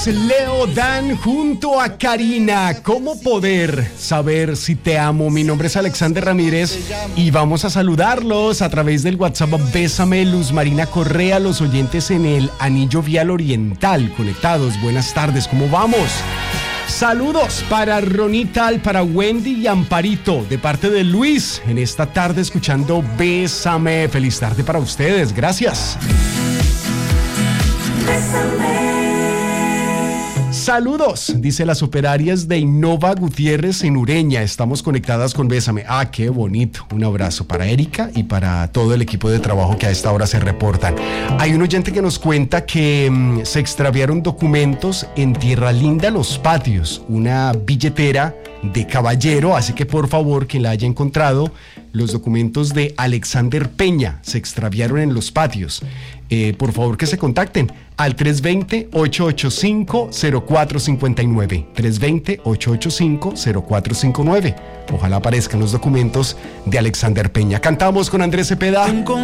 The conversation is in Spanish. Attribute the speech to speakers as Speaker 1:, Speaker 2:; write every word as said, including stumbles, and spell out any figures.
Speaker 1: Leo Dan junto a Karina. ¿Cómo poder saber si te amo? Mi nombre es Alexander Ramírez y vamos a saludarlos a través del WhatsApp. Bésame, Luz Marina Correa, los oyentes en el Anillo Vial Oriental conectados. Buenas tardes, ¿cómo vamos? Saludos para Ronital, para Wendy y Amparito, de parte de Luis, en esta tarde escuchando Bésame. Feliz tarde para ustedes, gracias. Bésame. Saludos, dice las operarias de Innova Gutiérrez en Ureña. Estamos conectadas con Bésame. Ah, qué bonito. Un abrazo para Erika y para todo el equipo de trabajo que a esta hora se reportan. Hay un oyente que nos cuenta que mmm, se extraviaron documentos en Tierra Linda, Los Patios, una billetera de caballero, así que por favor, quien la haya encontrado, los documentos de Alexander Peña se extraviaron en Los Patios. Eh, por favor que se contacten al tres dos cero, ocho ocho cinco, cero cuatro cinco nueve, tres dos cero, ocho ocho cinco, cero cuatro cinco nueve. Ojalá aparezcan los documentos de Alexander Peña. Cantamos con Andrés Cepeda.